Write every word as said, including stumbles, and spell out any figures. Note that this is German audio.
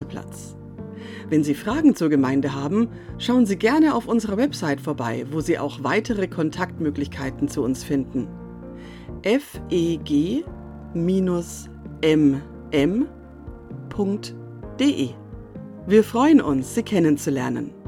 Platz. Wenn Sie Fragen zur Gemeinde haben, schauen Sie gerne auf unserer Website vorbei, wo Sie auch weitere Kontaktmöglichkeiten zu uns finden. f e g m m punkt d e. Wir freuen uns, Sie kennenzulernen.